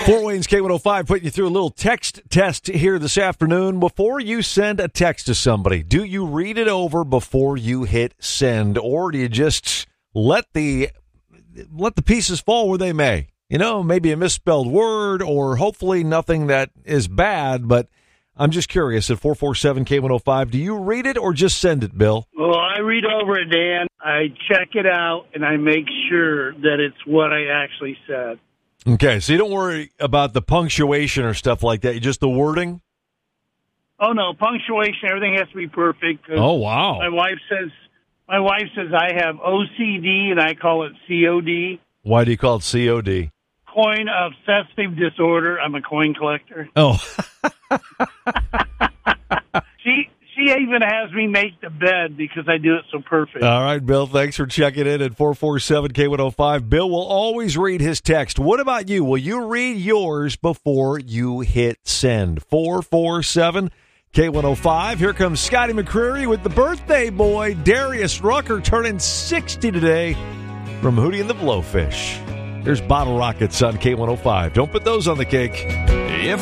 Fort Wayne's K105 putting you through a little text test here this afternoon. Before you send a text to somebody, do you read it over before you hit send, or do you just let the pieces fall where they may? You know, maybe a misspelled word, or hopefully nothing that is bad, but I'm just curious at 447-K105, do you read it or just send it, Bill? Well, I read over it, Dan. I check it out, and I make sure that it's what I actually said. Okay, so you don't worry about the punctuation or stuff like that. You just the wording? Oh, no, punctuation, everything has to be perfect. Oh, wow. My wife says I have OCD, and I call it COD. Why do you call it COD? Coin obsessive disorder. I'm a coin collector. Oh. She even has me make the bed because I do it so perfect. All right, Bill, thanks for checking in at 447-K105. Bill will always read his text. What about you? Will you read yours before you hit send? 447-K105. Here comes Scotty McCreery with the birthday boy, Darius Rucker, turning 60 today from Hootie and the Blowfish. There's Bottle Rockets on K105. Don't put those on the cake.